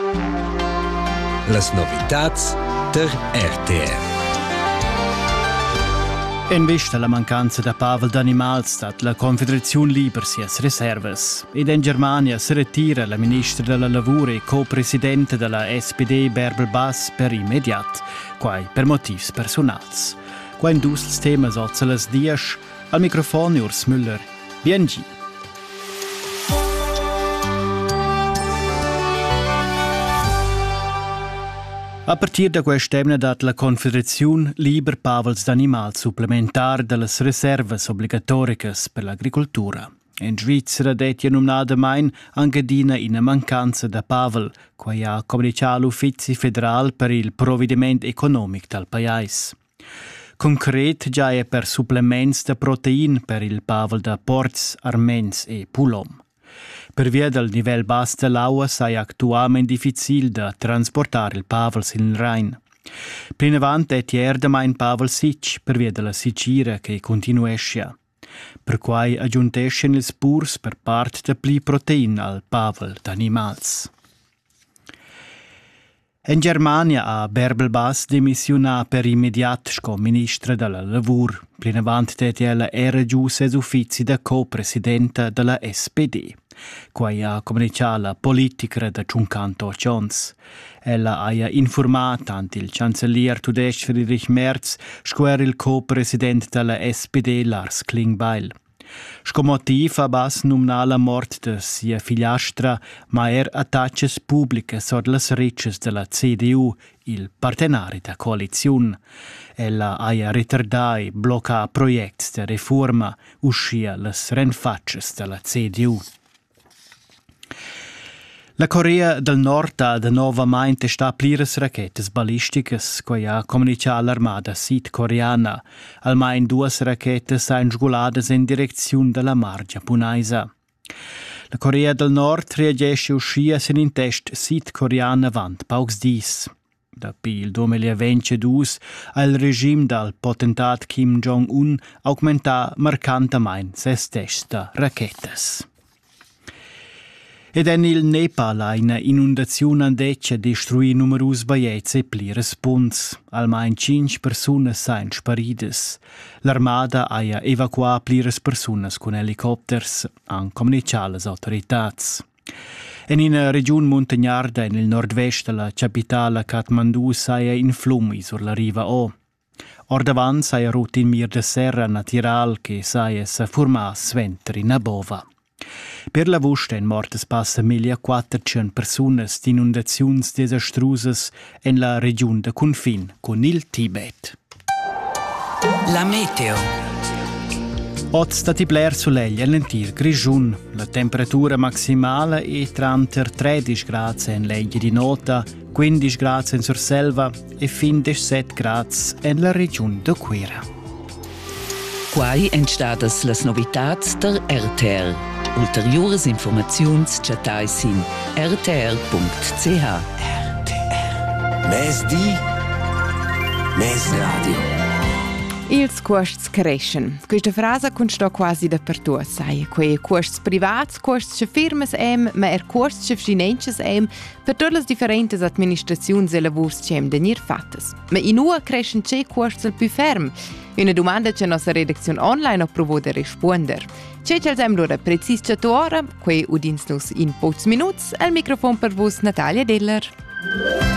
Las novitats der RTR. In vista la mancanza da pavel d'animals stat la Confederazione Liber sias reservas. Ed in Germania si ritira la ministra della Lavoro e co-presidente della SPD Bärbel Bass per immediat, quai per motivs personals. Qua in dus temas ozzelas dias, al microfono Urs Müller. Biengi. A partir da quest'emna dat la Confederazione Liber pavels d'animal supplementar dallas reservas obligatoricas per l'agricoltura. In Svizzera detia numnada main angadina ina mancanza da pavel, quai ha comunicato l'Uffizi federal per il provvedimento economic dal pais. Concret già è per supplements da protein per il pavel da porcs, armens e pulom. Per via del livello basso dell'acqua è attualmente difficile da trasportare il pavel in Rhein. Più in avanti è tierda mai in pavel sicc per via della sicira che continuesce. Per cui aggiungescono il spurs per parte da pli protein al pavel d'animals. In Germania ha Bärbel Bass dimissiona per immediat come ministra della Lavoro. Più in avanti ella era giù ses uffizi da co-presidente della SPD. Quai ha comunicato la politica da 58 anni. Ella ha informato tanto il cancellier tudesc Friedrich Merz square il co-presidente della SPD Lars Klingbeil. Sco motiv ha Bass numna la morte de sia figliastra, ma attacches pubbliche sod las ricces della CDU, il partenari da coalizione. Ella ha ritardai blocca proiects de reforma, uscia las renfatches della CDU. La Corea del Nord ha de novament testat pliras rachetes ballisticas, quai ha comunicato l'armata sudcoreana. Almain 2 rachetes sain sguladas in direzione della mar giapponesa. La Corea del Nord reagisce uscia sin in test sudcoreana avant paucs dis. Dapi il 2022 ha il regime dal potentat Kim Jong-un augmenta marcantamain ses testa rachetes. Ed en il Nepal ha una inundazione andeccia destruì numerus baiets e pliras punts. Almain 5 personas sain sparidas. L'armada ha evacuato pliras personas con helicopters, han comunicato las autoritats. En una regione montagnarda nel nord-vest della capitale Kathmandu saia in flumi sur la riva O. Or davanti saia rut in mir de serra natural che saia sa formar sventri na bova. Per la vusta in mortes passa 1.400 personas d'inundaziuns desastrusas en la regione de confin con il Tibet. La meteo. Oggi stati bler soleglia e lentir grigiun. La temperatura maximale è tra 13 gradi in legge di nota, 15 gradi in Surselva e fin 17 gradi in la regione de Quera. Quai entstadas las novitats der RTR. Ulteriores informaziuns chatais in rtr.ch. RTR. Mes di, mes radio. Ils costs crescen. Questa frase consta quasi dappertutto, sai. Quei costs privats, costs firmas ma costs finances per tutte le differenti amministrazioni e lavori che hem denir fattas. Ma in ua crescen c'è costs al più ferm. Una domanda che nostra redazione online ha provato a rispondere. C'è c'è l'ora precis ora, quei udins nus in pocs minuts, al microfono per vos Natalia Deller.